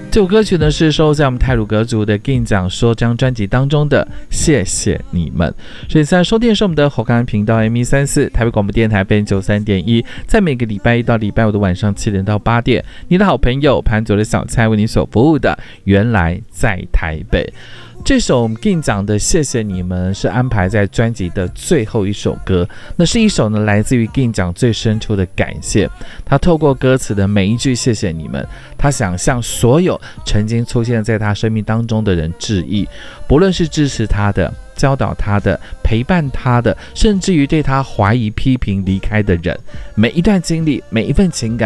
这首歌曲呢是收录在我们太鲁阁族的 Gin 讲说这张专辑当中的谢谢你们。所以现在收听的是我们的火康频道 M134 台北广播电台 FM93.1，在每个礼拜一到礼拜五的晚上7点到8点，你的好朋友潘左的小菜为你所服务的原来在台北。这首 Gin 讲的谢谢你们是安排在专辑的最后一首歌，那是一首呢来自于 Gin 讲最深处的感谢。他透过歌词的每一句谢谢你们，他想向所有曾经出现在他生命当中的人致意，不论是支持他的、教导他的、陪伴他的，甚至于对他怀疑、批评、离开的人，每一段经历，每一份情感